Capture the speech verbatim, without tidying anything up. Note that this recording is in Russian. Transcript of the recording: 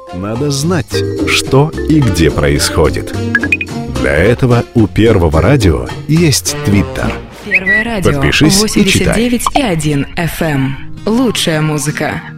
Надо знать, что и где происходит. Для этого у Первого радио есть Твиттер. Первое радио. Подпишись и читай. восемьдесят девять и один эф эм. Лучшая музыка.